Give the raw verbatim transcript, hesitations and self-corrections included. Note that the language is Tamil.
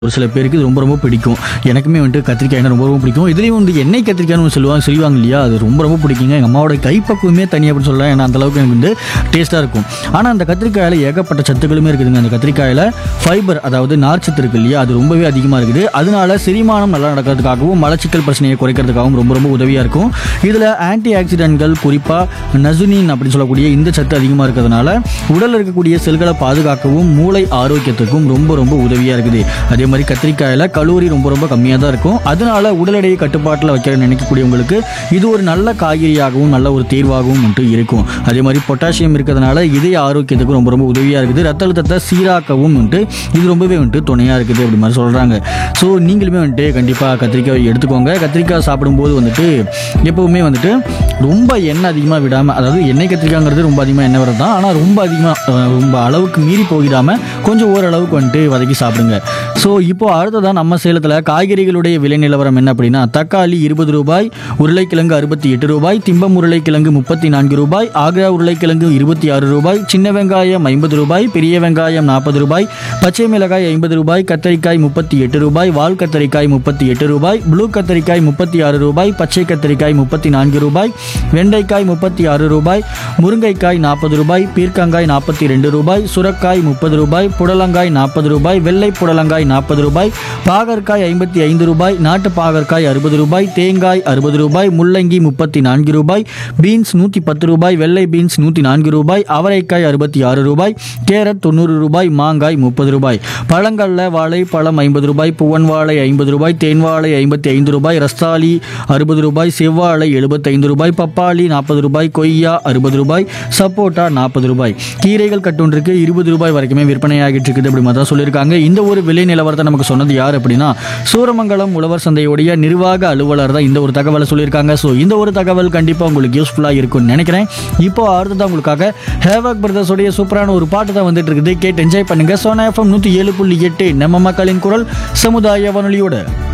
ஒரு சில பேருக்கு இது ரொம்ப ரொம்ப பிடிக்கும். எனக்குமே வந்துட்டு கத்திரிக்காய்னா ரொம்ப ரொம்ப பிடிக்கும். இதுலேயும் வந்து எண்ணெய் கத்திரிக்காய்னு ஒன்று சொல்லுவாங்க செய்வாங்க இல்லையா, அது ரொம்ப ரொம்ப பிடிக்குங்க. எங்கள் அம்மாவோட கைப்பக்குவமே தனி அப்படின்னு சொல்லலாம். ஏன்னா அந்தளவுக்கு எனக்கு வந்து டேஸ்ட்டாக இருக்கும். ஆனால் அந்த கத்திரிக்காயில் ஏகப்பட்ட சத்துக்களுமே இருக்குதுங்க. அந்த கத்திரிக்காயில் ஃபைபர், அதாவது நார்ச்சத்து இருக்குது இல்லையா, அது ரொம்பவே அதிகமாக இருக்குது. அதனால செரிமானம் நல்லா நடக்கிறதுக்காகவும் மலச்சிக்கல் பிரச்சனையை குறைக்கிறதுக்காகவும் ரொம்ப ரொம்ப உதவியாக இருக்கும். இதில் ஆன்டி ஆக்சிடென்ட்கள், குறிப்பாக நசுனின் அப்படின்னு சொல்லக்கூடிய இந்த சத்து அதிகமாக இருக்கிறதுனால உடலில் இருக்கக்கூடிய செல்களை பாதுகாக்கவும் மூளை ஆரோக்கியத்துக்கும் ரொம்ப ரொம்ப உதவியாக இருக்குது. அதே மாதிரி கத்திரிக்காயில் கலோரி ரொம்ப ரொம்ப கம்மியாக தான் இருக்கும். அதனால உடல் எடையை கட்டுப்பாட்டில் வைக்க நினைக்கக்கூடியவங்களுக்கு இது ஒரு நல்ல காய்கறியாகவும் நல்ல ஒரு தேர்வாகவும் வந்துட்டு இருக்கும். அதே மாதிரி பொட்டாசியம் இருக்கிறதுனால இதய ஆரோக்கியத்துக்கும் ரொம்ப ரொம்ப உதவியாக இருக்குது. ரத்த அழுத்தத்தை சீராக்கவும் வந்துட்டு இது ரொம்பவே வந்துட்டு துணையாக இருக்குது அப்படி மாதிரி சொல்கிறாங்க. ஸோ நீங்களுமே வந்துட்டு கண்டிப்பாக கத்திரிக்காய் எடுத்துக்கோங்க. கத்திரிக்காய் சாப்பிடும்போது வந்துட்டு எப்போவுமே வந்துட்டு ரொம்ப எண்ணெய் அதிகமாக விடாமல், அதாவது எண்ணெய் கத்திரிக்காய்ங்கிறது ரொம்ப அதிகமாக எண்ணெய் வரது தான், ஆனால் ரொம்ப அதிகமாக ரொம்ப அளவுக்கு மீறி போயிடாமல் கொஞ்சம் ஓரளவுக்கு வந்துட்டு வதக்கி சாப்பிடுங்க. ஸோ இப்போ அடுத்ததான் நம்ம சேலத்தில் காய்கறிகளுடைய விலை நிலவரம் என்ன அப்படின்னா, தக்காளி இருபது ரூபாய், உருளைக்கிழங்கு அறுபத்தி எட்டு ரூபாய், திம்பம் உருளைக்கிழங்கு முப்பத்தி நான்கு ரூபாய், ஆக்ரா உருளைக்கிழங்கு இருபத்தி ஆறு ரூபாய், சின்ன வெங்காயம் ஐம்பது ரூபாய், பெரிய வெங்காயம் நாற்பது ரூபாய், பச்சை மிளகாய் ஐம்பது ரூபாய், கத்தரிக்காய் முப்பத்தி எட்டு ரூபாய், வால் கத்தரிக்காய் முப்பத்தி எட்டு ரூபாய், ப்ளூ கத்தரிக்காய் முப்பத்தி ஆறு ரூபாய், பச்சை கத்தரிக்காய் முப்பத்தி நான்கு ரூபாய், வெண்டைக்காய் முப்பத்தி ஆறு ரூபாய், முருங்கைக்காய் நாற்பது ரூபாய், பீர்க்கங்காய் நாற்பத்தி ரெண்டு ரூபாய், சுரக்காய் முப்பது ரூபாய், புடலங்காய் நாற்பது ரூபாய், வெள்ளை புடலங்காய் நாற்பது ரூபாய், பாகற்காய் ஐம்பத்தி ஐந்து ரூபாய், நாட்டு பாகற்காய் அறுபது ரூபாய், தேங்காய் அறுபது ரூபாய், முள்ளங்கி முப்பத்தி நான்கு ரூபாய், பீன்ஸ் நூற்றி பத்து ரூபாய், வெள்ளை பீன்ஸ் நூற்றி நான்கு ரூபாய், அவரைக்காய் அறுபத்தி ஆறு ரூபாய், கேரட் தொண்ணூறு ரூபாய், மாங்காய் முப்பது ரூபாய். பழங்கள்ல வாழை பழம் ஐம்பது ரூபாய், புவன் வாழை ஐம்பது ரூபாய், தேன் வாழை ஐம்பத்தி ஐந்து ரூபாய், ரஸ்தாலி அறுபது ரூபாய், செவ்வாழை எழுபத்தைந்து ரூபாய், பப்பாளி நாற்பது ரூபாய், கொய்யா அறுபது ரூபாய், சப்போட்டா நாற்பது ரூபாய். கீரைகள் கட்டொன்றுக்கு இருபது ரூபாய் வரைக்குமே விற்பனையாகிட்டு இருக்குது அப்படி மாதிரி தான் சொல்லியிருக்காங்க. இந்த ஒரு விலை நிலவரத்தை நமக்கு சொன்னது யார் அப்படின்னா, சூரமங்கலம் உழவர் சந்தையுடைய நிர்வாக அலுவலர் தான் இந்த ஒரு தகவலை சொல்லியிருக்காங்க. ஸோ இந்த ஒரு தகவல் கண்டிப்பாக உங்களுக்கு யூஸ்ஃபுல்லாக இருக்கும்னு நினைக்கிறேன். இப்போ அடுத்ததான் உங்களுக்காக ஹேவாக் பிரதர்ஸோடைய சூப்பரான ஒரு பாட்டு தான் வந்துட்டு இருக்குது. கேட்டு என்ஜாய் பண்ணுங்க. சோனா எஃப்எம் நூற்றி ஏழு புள்ளி எட்டு நம்ம மக்களின் குரல் சமுதாய வானொலியோட.